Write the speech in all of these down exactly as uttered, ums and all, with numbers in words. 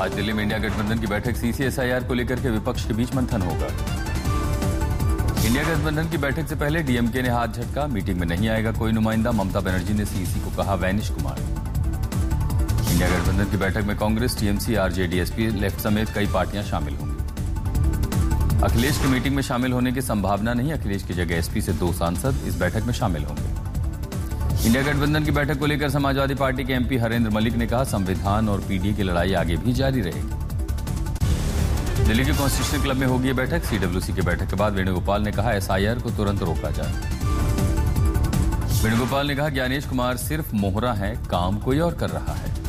आज दिल्ली में इंडिया गठबंधन की बैठक, सीसी एसआईआर को लेकर के विपक्ष के बीच मंथन होगा। इंडिया गठबंधन की बैठक से पहले डीएमके ने हाथ झटका, मीटिंग में नहीं आएगा कोई नुमाइंदा, ममता बनर्जी ने सीसी को कहा वैनिश कुमार। इंडिया गठबंधन की बैठक में Congress, TMC, RJD, SP, left समेत कई पार्टियां शामिल होंगी। अखिलेश की मीटिंग में शामिल होने की संभावना नहीं, अखिलेश की जगह एसपी से दो सांसद इस बैठक में शामिल होंगे। इंडिया गठबंधन की बैठक को लेकर समाजवादी पार्टी के एमपी हरेंद्र मलिक ने कहा संविधान और पीडीए की लड़ाई आगे भी जारी रहेगी। दिल्ली के कॉन्स्टिट्यूशन क्लब में होगी बैठक, सीडब्ल्यूसी की बैठक के बाद वेणुगोपाल ने कहा एसआईआर को तुरंत रोका जाए। वेणुगोपाल ने कहा ज्ञानेश कुमार सिर्फ मोहरा है, काम कोई और कर रहा है।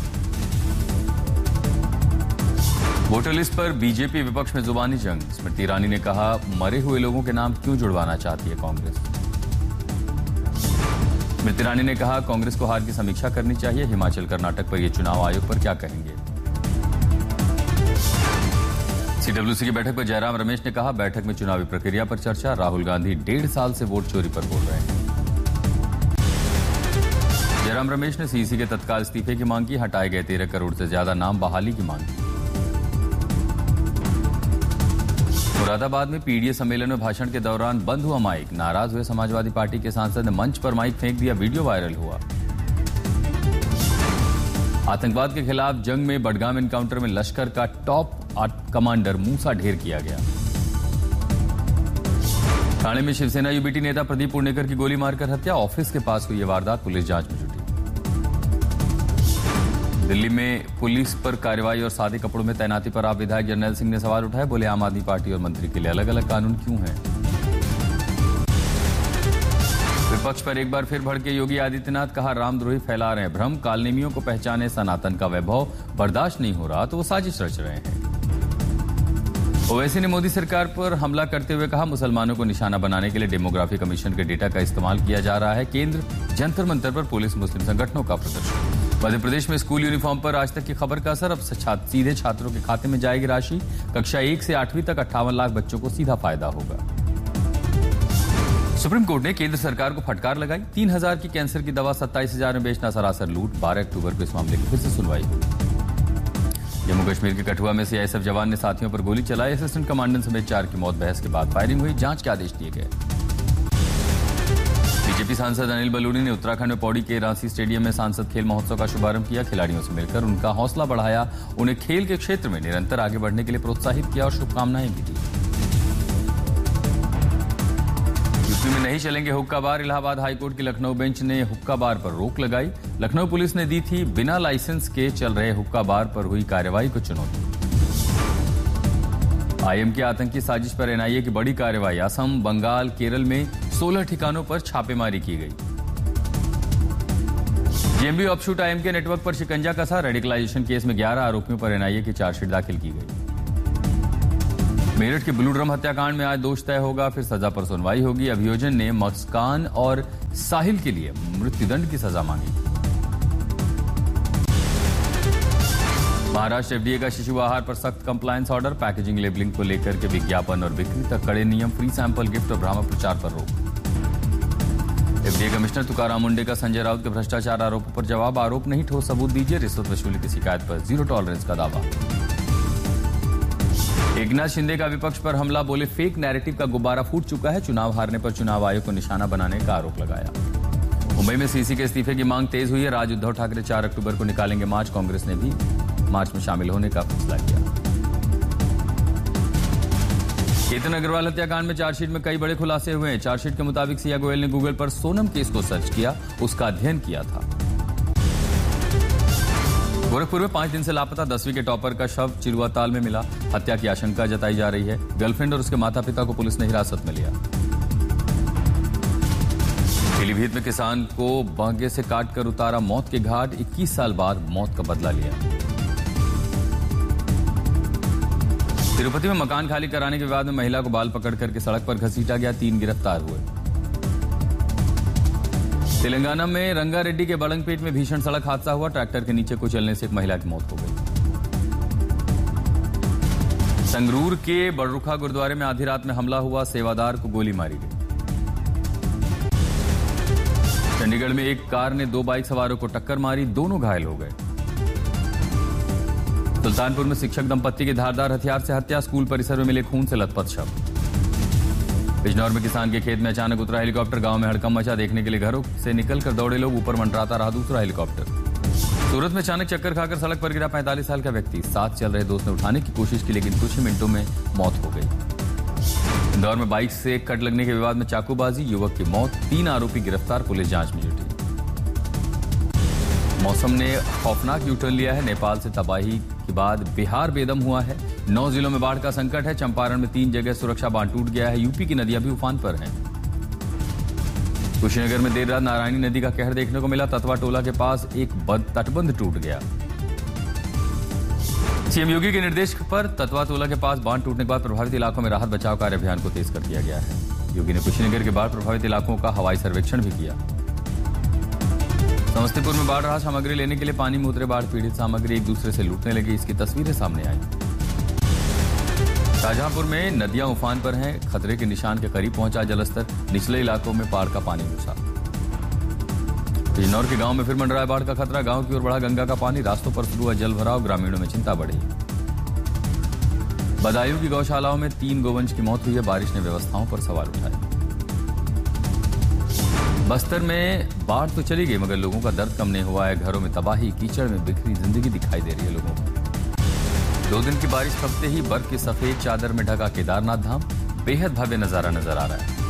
वोटर लिस्ट पर बीजेपी विपक्ष में जुबानी जंग, स्मृति ईरानी ने कहा मरे हुए लोगों के नाम क्यों जुड़वाना चाहती है कांग्रेस। स्मृति ईरानी ने कहा कांग्रेस को हार की समीक्षा करनी चाहिए, हिमाचल कर्नाटक पर यह चुनाव आयोग पर क्या कहेंगे। सीडब्ल्यूसी की बैठक पर जयराम रमेश ने कहा बैठक में चुनावी प्रक्रिया पर चर्चा, राहुल गांधी डेढ़ साल से वोट चोरी पर बोल रहे हैं। जयराम रमेश ने सीसी के तत्काल इस्तीफे की मांग की, हटाए गए तेरह करोड़ से ज्यादा नाम बहाली की मांग की। मुरादाबाद में पीडीए सम्मेलन में भाषण के दौरान बंद हुआ माइक, नाराज हुए समाजवादी पार्टी के सांसद ने मंच पर माइक फेंक दिया, वीडियो वायरल हुआ। आतंकवाद के खिलाफ जंग में बडगाम एनकाउंटर में लश्कर का टॉप कमांडर मूसा ढेर किया गया। ठाणे में शिवसेना यूबीटी नेता प्रदीप पुणेकर की गोली मारकर हत्या, ऑफिस के पास हुई यह वारदात, पुलिस जांच में जुटी। दिल्ली में पुलिस पर कार्रवाई और सादे कपड़ों में तैनाती पर आप विधायक जर्नैल सिंह ने सवाल उठाए, बोले आम आदमी पार्टी और मंत्री के लिए अलग अलग कानून क्यों हैं। विपक्ष पर एक बार फिर भड़के योगी आदित्यनाथ, कहा रामद्रोही फैला रहे हैं भ्रम, कालनेमियों को पहचाने, सनातन का वैभव बर्दाश्त नहीं हो रहा तो वो साजिश रच रहे हैं। ओवैसी ने मोदी सरकार पर हमला करते हुए कहा मुसलमानों को निशाना बनाने के लिए डेमोग्राफी कमीशन के डेटा का इस्तेमाल किया जा रहा है, केंद्र जंतर मंतर पर पुलिस मुस्लिम संगठनों का प्रदर्शन। मध्य प्रदेश में स्कूल यूनिफॉर्म पर आज तक की खबर का असर, अब सीधे छात्रों के खाते में जाएगी राशि, कक्षा एक से आठवीं तक अट्ठावन लाख बच्चों को सीधा फायदा होगा। सुप्रीम कोर्ट ने केंद्र सरकार को फटकार लगाई, तीन हजार की कैंसर की दवा सत्ताईस हजार में बेचना सरासर लूट, बारह अक्टूबर को इस मामले की फिर से सुनवाई हुई। जम्मू कश्मीर के कठुआ में सीआईएसएफ जवान ने साथियों पर गोली चलाई, असिस्टेंट कमांडेंट समेत चार की मौत, बहस के बाद फायरिंग हुई, जांच के आदेश दिए गए। बीजेपी सांसद अनिल बलूनी ने उत्तराखंड में पौड़ी के रांसी स्टेडियम में सांसद खेल महोत्सव का शुभारंभ किया, खिलाड़ियों से मिलकर उनका हौसला बढ़ाया, उन्हें खेल के क्षेत्र में निरंतर आगे बढ़ने के लिए प्रोत्साहित किया और शुभकामनाएं भी दी। यूपी में नहीं चलेंगे हुक्का बार, इलाहाबाद हाईकोर्ट की लखनऊ बेंच ने हुक्का बार पर रोक लगाई, लखनऊ पुलिस ने दी थी बिना लाइसेंस के चल रहे हुक्का बार पर हुई कार्रवाई को चुनौती। आईएम की आतंकी साजिश पर एनआईए की बड़ी कार्रवाई, असम, बंगाल, केरल में सोलह ठिकानों पर छापेमारी की गई। जेएमबी ऑफशूट आईएम के नेटवर्क पर शिकंजा कसा, रेडिकलाइजेशन केस में ग्यारह आरोपियों पर एनआईए की चार्जशीट दाखिल की गई। मेरठ के ब्लू ड्रम हत्याकांड में आज दोष तय होगा, फिर सजा पर सुनवाई होगी। अभियोजन ने मुस्कान और साहिल के लिए मृत्युदंड की सजा मांगी। महाराष्ट्र एफडीए का शिशु आहार पर सख्त कंप्लायंस ऑर्डर, पैकेजिंग लेबलिंग को लेकर के विज्ञापन और बिक्री तक कड़े नियम, फ्री सैंपल गिफ्ट और भ्रामक प्रचार पर रोक। एफडीए कमिश्नर तुकाराम मुंडे का संजय राउत के भ्रष्टाचार आरोपों पर जवाब, आरोप नहीं ठोस सबूत दीजिए, रिश्वत वसूली की शिकायत पर जीरो टॉलरेंस का दावा। एकनाथ शिंदे का विपक्ष पर हमला, बोले फेक नैरेटिव का गुब्बारा फूट चुका है, चुनाव हारने पर चुनाव आयोग को निशाना बनाने का आरोप लगाया। मुंबई में सीसी के इस्तीफे की मांग तेज हुई है, राज उद्धव ठाकरे चार अक्टूबर को निकालेंगे मार्च, कांग्रेस ने भी मार्च में शामिल होने का फैसला किया। केतन अग्रवाल हत्याकांड में चार्जशीट में कई बड़े खुलासे हुए हैं। चार्जशीट के मुताबिक सिया गोयल ने गूगल पर सोनम केस को सर्च किया, उसका अध्ययन किया था। गोरखपुर में पांच दिन से लापता दसवीं के टॉपर का शव चिरुआताल में मिला, हत्या की आशंका जताई जा रही है। गर्लफ्रेंड और उसके माता पिता को पुलिस ने हिरासत में लिया। पीलीभीत में किसान को बांगे से काटकर उतारा मौत के घाट, इक्कीस साल बाद मौत का बदला लिया। तिरुपति में मकान खाली कराने के विवाद में महिला को बाल पकड़ करके सड़क पर घसीटा गया, तीन गिरफ्तार हुए। तेलंगाना में रंगारेड्डी के बड़ंगपेट में भीषण सड़क हादसा हुआ, ट्रैक्टर के नीचे कुचलने से एक महिला की मौत हो गई। संगरूर के बड़रुखा गुरुद्वारे में आधी रात में हमला हुआ, सेवादार को गोली मारी गई। चंडीगढ़ में एक कार ने दो बाइक सवारों को टक्कर मारी, दोनों घायल हो गए। सुल्तानपुर में शिक्षक दंपत्ति की धारदार हथियार से हत्या, स्कूल परिसर में मिले खून से लथपथ शव। बिजनौर में किसान के खेत में अचानक उतरा हेलीकॉप्टर, गांव में हड़कंप मचा, देखने के लिए घरों से निकलकर दौड़े लोग, ऊपर मंडराता रहा दूसरा हेलीकॉप्टर। सूरत में अचानक चक्कर खाकर सड़क पर गिरा पैंतालीस साल का व्यक्ति, साथ चल रहे दोस्त ने उठाने की कोशिश की लेकिन कुछ ही मिनटों में मौत हो गई। इंदौर में बाइक से कट लगने के विवाद में चाकूबाजी, युवक की मौत, तीन आरोपी गिरफ्तार, पुलिस जांच में जुटी। मौसम ने खौफनाक यूटर्न लिया है, नेपाल से तबाही के बाद बिहार बेदम हुआ है, नौ जिलों में बाढ़ का संकट है, चंपारण में तीन जगह सुरक्षा बांध टूट गया है, यूपी की नदियां भी उफान पर हैं। कुशीनगर में देर रात नारायणी नदी का कहर देखने को मिला, ततवा टोला के पास एक तटबंध टूट गया। सीएम योगी के निर्देश पर ततवा टोला के पास बांध टूटने के बाद प्रभावित इलाकों में राहत बचाव कार्य अभियान को तेज कर दिया गया है। योगी ने कुशीनगर के बाढ़ प्रभावित इलाकों का हवाई सर्वेक्षण भी किया। समस्तीपुर में बाढ़ रहा, सामग्री लेने के लिए पानी में उतरे बाढ़ पीड़ित, सामग्री एक दूसरे से लूटने लगी, इसकी तस्वीरें सामने आई। शाहजहांपुर में नदियां उफान पर हैं, खतरे के निशान के करीब पहुंचा जलस्तर, निचले इलाकों में बाढ़ का पानी घुसा। बिजनौर के गांव में फिर मंडराया बाढ़ का खतरा, गांव की ओर बढ़ा गंगा का पानी, रास्तों पर शुरू हुआ जल भराव, ग्रामीणों में चिंता बढ़ी। बदायूं की गौशालाओं में तीन गोवंश की मौत हुई है, बारिश ने व्यवस्थाओं पर सवाल उठाए। बस्तर में बाढ़ तो चली गई मगर लोगों का दर्द कम नहीं हुआ है, घरों में तबाही, कीचड़ में बिखरी जिंदगी दिखाई दे रही है लोगों को। दो दिन की बारिश थमते ही बर्फ की सफेद चादर में ढका केदारनाथ धाम, बेहद भव्य नजारा नजर आ रहा है।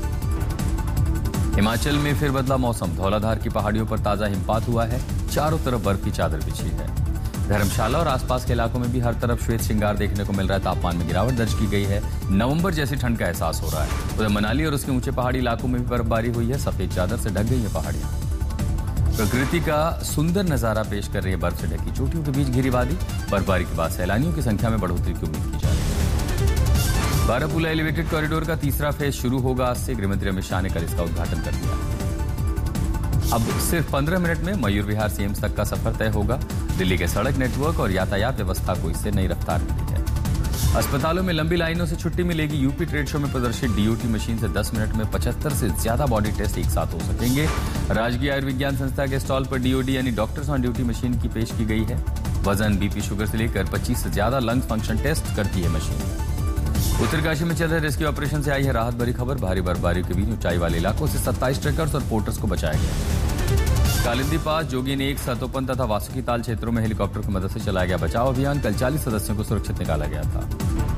हिमाचल में फिर बदला मौसम, धौलाधार की पहाड़ियों पर ताजा हिमपात हुआ है, चारों तरफ बर्फ की चादर बिछी है। धर्मशाला और आसपास के इलाकों में भी हर तरफ श्वेत श्रृंगार देखने को मिल रहा है, तापमान में गिरावट दर्ज की गई है, नवंबर जैसी ठंड का एहसास हो रहा है। उधर मनाली और उसके ऊंचे पहाड़ी इलाकों में भी बर्फबारी हुई है, सफेद चादर से ढक गई है पहाड़ियां। प्रकृति का सुंदर नजारा पेश कर रही है बर्फ से ढकी चोटियों के बीच घिरी वादी, बर्फबारी के बाद सैलानियों की संख्या में बढ़ोतरी की उम्मीद की जा रही है। बारामूला एलिवेटेड कॉरिडोर का तीसरा फेज शुरू होगा आज से, गृहमंत्री अमित शाह ने कल इसका उद्घाटन कर दिया। अब सिर्फ पंद्रह मिनट में मयूर विहार से एम्स तक का सफर तय होगा। दिल्ली के सड़क नेटवर्क और यातायात व्यवस्था को इससे नई रफ्तार मिली है। अस्पतालों में लंबी लाइनों से छुट्टी मिलेगी, यूपी ट्रेड शो में प्रदर्शित डीओटी मशीन से दस मिनट में पचहत्तर से ज्यादा बॉडी टेस्ट एक साथ हो सकेंगे। राजकीय आयुर्विज्ञान संस्था के स्टॉल पर डीओडी यानी डॉक्टर्स ऑन ड्यूटी मशीन की पेश की गई है। वजन, बीपी, शुगर से लेकर पच्चीस से ज्यादा लंग्स फंक्शन टेस्ट करती है मशीन। उत्तरकाशी में चल रहे रेस्क्यू ऑपरेशन से आई है राहत भरी खबर, भारी बर्फबारी के बीच ऊंचाई वाले इलाकों से सत्ताईस ट्रैकर्स और पोर्टर्स को बचाया गया। कालिंदी पास जोगी ने एक सतोपन तथा वासुकी ताल क्षेत्रों में हेलीकॉप्टर की मदद से चलाया गया बचाव अभियान, कल चालीस सदस्यों को सुरक्षित निकाला गया था।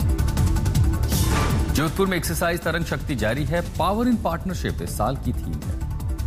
जोधपुर में एक्सरसाइज तरंग शक्ति जारी है, पावर इन पार्टनरशिप इस साल की थीम है।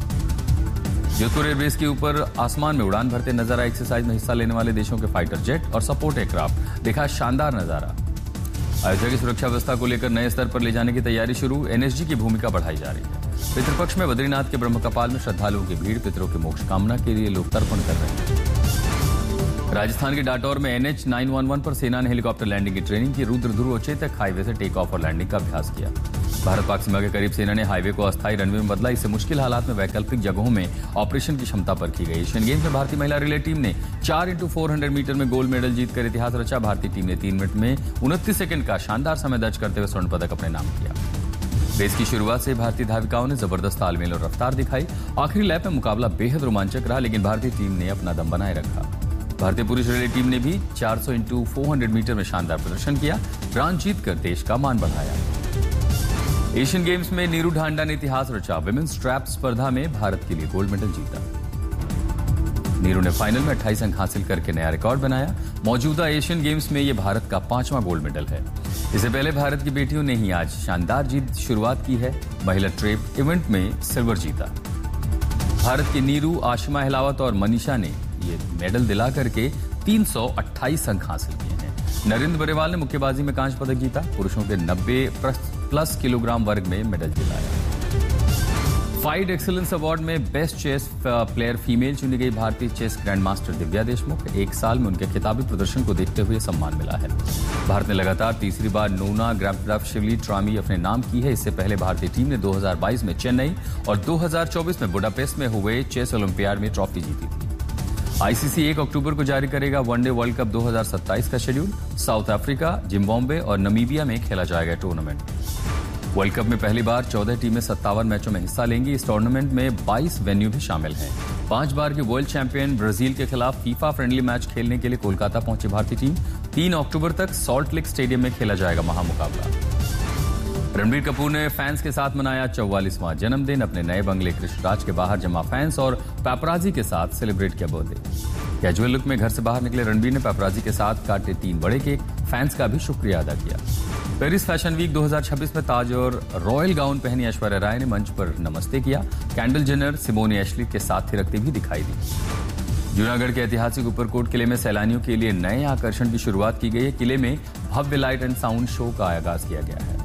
जोधपुर एयरबेस के ऊपर आसमान में उड़ान भरते नजर आए एक्सरसाइज में हिस्सा लेने वाले देशों के फाइटर जेट और सपोर्ट एयरक्राफ्ट, देखा शानदार नजारा। अयोध्या की सुरक्षा व्यवस्था को लेकर नए स्तर पर ले जाने की तैयारी शुरू, एनएसजी की भूमिका बढ़ाई जा रही है। पितृपक्ष में बद्रीनाथ के ब्रह्म कपाल में श्रद्धालुओं की भीड़, पितरों की मोक्ष कामना के लिए लोग तर्पण कर रहे हैं। राजस्थान के डाटौर में एनएच नौ एक एक पर सेना ने हेलीकॉप्टर लैंडिंग की ट्रेनिंग की, रुद्र ध्रुव और चेतक हाईवे से टेक ऑफ और लैंडिंग का अभ्यास किया। भारत पाक सीमा के करीब सेना ने हाईवे को अस्थायी रनवे में बदला, इससे मुश्किल हालात में वैकल्पिक जगहों में ऑपरेशन की क्षमता पर की गई। एशियन गेम्स में भारतीय महिला रिले टीम ने चार इंटू फोर हंड्रेड मीटर में गोल्ड मेडल जीतकर इतिहास रचा। भारतीय टीम ने तीन मिनट में उनतीस सेकंड का शानदार समय दर्ज करते हुए स्वर्ण पदक अपने नाम किया। रेस की शुरुआत से भारतीय धाविकाओं ने जबरदस्त तालमेल और रफ्तार दिखाई। आखिरी लैप में मुकाबला बेहद रोमांचक रहा, लेकिन भारतीय टीम ने अपना दम बनाए रखा। भारतीय पुरुष रिले टीम ने भी चार सौ इंटू फोर हंड्रेड मीटर में शानदार प्रदर्शन किया, ब्रांज जीतकर देश का मान बढ़ाया। एशियन गेम्स में नीरू ढांडा ने इतिहास रचा, विमेंस ट्रैप स्पर्धा में भारत के लिए गोल्ड मेडल जीता। नीरू ने फाइनल में अट्ठाईस अंक हासिल करके नया रिकॉर्ड बनाया। मौजूदा एशियन गेम्स में यह भारत का पांचवां गोल्ड मेडल है। इससे पहले भारत की बेटियों ने ही आज शानदार जीत शुरुआत की है, महिला ट्रेप इवेंट में सिल्वर जीता। भारत की नीरू, आशिमा हिलावत और मनीषा ने ये मेडल दिला करके तीन सौ अट्ठाईस अंक हासिल किए हैं। नरेंद्र बरेवाल ने मुक्केबाजी में कांस्य पदक जीता, पुरुषों के नब्बे प्लस किलोग्राम वर्ग में मेडल जिताया। फाइट एक्सीलेंस अवार्ड में बेस्ट चेस प्लेयर फीमेल चुनी गई भारतीय chess grand master Divya Deshmukh. एक साल में उनके खिताबी प्रदर्शन को देखते हुए सम्मान मिला है। भारत ने लगातार तीसरी बार नूना ग्रैंड ट्रॉफी अपने नाम की है। इससे पहले भारतीय टीम ने दो हज़ार बाईस में चेन्नई और दो हज़ार चौबीस में बुडापेस्ट में हुए चेस ओलंपियाड में ट्रॉफी जीती थी। आईसीसी एक अक्टूबर को जारी करेगा वनडे वर्ल्ड कप दो हज़ार सत्ताईस का शेड्यूल। साउथ अफ्रीका, जिम्बाब्वे और नमीबिया में खेला जाएगा टूर्नामेंट। वर्ल्ड कप में पहली बार चौदह टीमें सत्तावन मैचों में हिस्सा लेंगी। इस टूर्नामेंट में बाईस वेन्यू भी शामिल हैं। पांच बार के वर्ल्ड चैंपियन ब्राजील के खिलाफ फीफा फ्रेंडली मैच खेलने के लिए कोलकाता पहुंची भारतीय टीम। तीन अक्टूबर तक सॉल्ट लेक स्टेडियम में खेला जाएगा महामुकाबला। रणबीर कपूर ने फैंस के साथ मनाया चौवालीसवां जन्मदिन। अपने नए बंगले कृष्णराज के बाहर जमा फैंस और पैपराजी के साथ सेलिब्रेट किया बर्थडे। कैजुअल लुक में घर से बाहर निकले रणबीर ने पैपराजी के साथ काटे तीन बड़े केक। फैंस का भी शुक्रिया अदा किया। पेरिस फैशन वीक दो हज़ार छब्बीस में ताज और रॉयल गाउन पहनी ऐश्वर्या राय ने मंच पर नमस्ते किया। कैंडल जेनर सिमोनी एशली के साथ थिरकती भी दिखाई दी। जूनागढ़ के ऐतिहासिक ऊपरकोट किले में सैलानियों के लिए नए आकर्षण की शुरुआत की गई है। किले में भव्य लाइट एंड साउंड शो का आगाज किया गया है।